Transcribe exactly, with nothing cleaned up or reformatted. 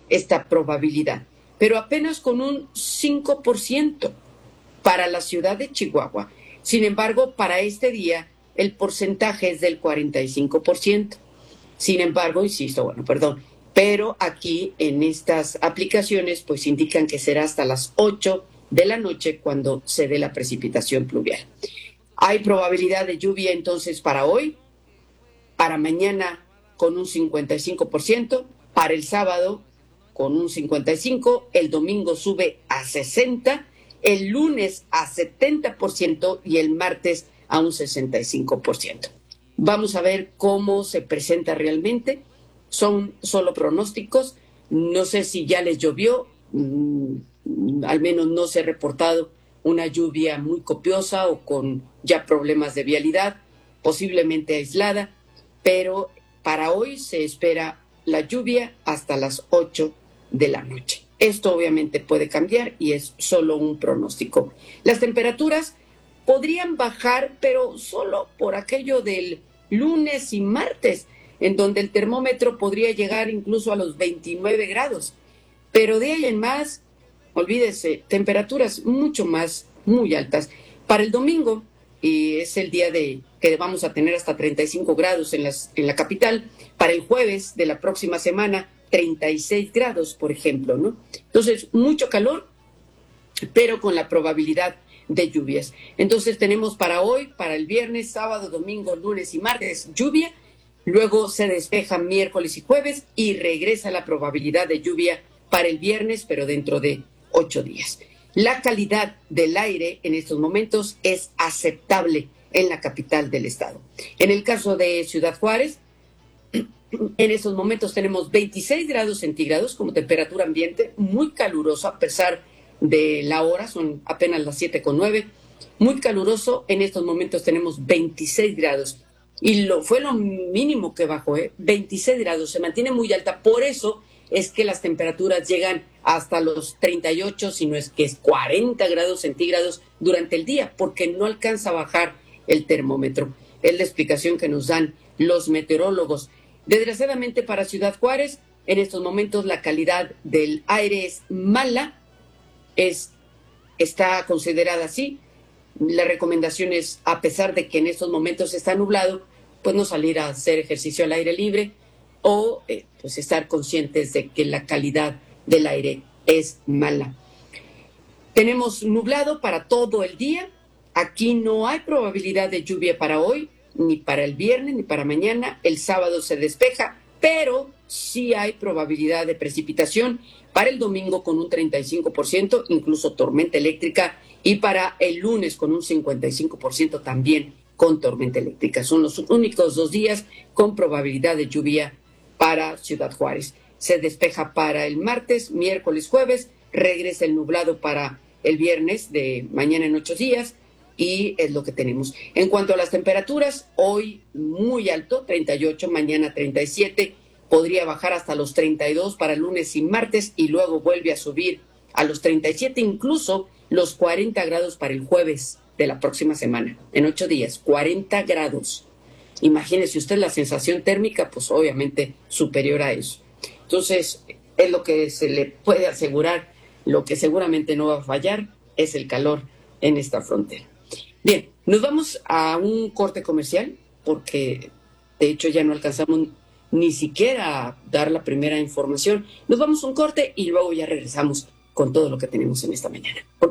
esta probabilidad, pero apenas con un cinco por ciento para la ciudad de Chihuahua. Sin embargo, para este día el porcentaje es del cuarenta y cinco por ciento. Sin embargo, insisto, bueno, perdón, pero aquí en estas aplicaciones pues indican que será hasta las ocho de la noche cuando se dé la precipitación pluvial. Hay probabilidad de lluvia entonces para hoy, para mañana con un cincuenta y cinco por ciento, para el sábado con un cincuenta y cinco por ciento, el domingo sube a sesenta por ciento, el lunes a setenta por ciento y el martes a un sesenta y cinco por ciento. Vamos a ver cómo se presenta realmente. Son solo pronósticos. No sé si ya les llovió, mm, al menos no se ha reportado una lluvia muy copiosa o con ya problemas de vialidad, posiblemente aislada, pero para hoy se espera la lluvia hasta las ocho de la noche. Esto obviamente puede cambiar y es solo un pronóstico. Las temperaturas podrían bajar, pero solo por aquello del lunes y martes, en donde el termómetro podría llegar incluso a los veintinueve grados. Pero de ahí en más, olvídese, temperaturas mucho más, muy altas. Para el domingo, y es el día de que vamos a tener hasta treinta y cinco grados en, las, en la capital, para el jueves de la próxima semana, treinta y seis grados, por ejemplo, ¿no? Entonces, mucho calor, pero con la probabilidad de lluvias. Entonces, tenemos para hoy, para el viernes, sábado, domingo, lunes y martes, lluvia. Luego se despeja miércoles y jueves y regresa la probabilidad de lluvia para el viernes, pero dentro de ocho días. La calidad del aire en estos momentos es aceptable en la capital del estado. En el caso de Ciudad Juárez, en estos momentos tenemos veintiséis grados centígrados como temperatura ambiente, muy caluroso a pesar de la hora, son apenas las siete con nueve, muy caluroso. En estos momentos tenemos veintiséis grados y lo, fue lo mínimo que bajó, ¿eh? veintiséis grados, se mantiene muy alta, por eso es que las temperaturas llegan hasta los treinta y ocho, si no es que es cuarenta grados centígrados durante el día, porque no alcanza a bajar el termómetro. Es la explicación que nos dan los meteorólogos. Desgraciadamente para Ciudad Juárez, en estos momentos la calidad del aire es mala, es, está considerada así. La recomendación es, a pesar de que en estos momentos está nublado, pues no salir a hacer ejercicio al aire libre o eh, pues estar conscientes de que la calidad del aire es mala. Tenemos nublado para todo el día. Aquí no hay probabilidad de lluvia para hoy, ni para el viernes, ni para mañana. El sábado se despeja, pero sí hay probabilidad de precipitación para el domingo con un treinta y cinco por ciento, incluso tormenta eléctrica, y para el lunes con un cincuenta y cinco por ciento también con tormenta eléctrica. Son los únicos dos días con probabilidad de lluvia para Ciudad Juárez. Se despeja para el martes, miércoles, jueves, regresa el nublado para el viernes de mañana en ocho días, y es lo que tenemos. En cuanto a las temperaturas, hoy muy alto, treinta y ocho, mañana treinta y siete, podría bajar hasta los treinta y dos para el lunes y martes, y luego vuelve a subir a los treinta y siete, incluso los cuarenta grados para el jueves de la próxima semana, en ocho días, cuarenta grados. Imagínese usted la sensación térmica, pues obviamente superior a eso. Entonces, es lo que se le puede asegurar. Lo que seguramente no va a fallar es el calor en esta frontera. Bien, nos vamos a un corte comercial, porque de hecho ya no alcanzamos ni siquiera a dar la primera información. Nos vamos a un corte y luego ya regresamos con todo lo que tenemos en esta mañana.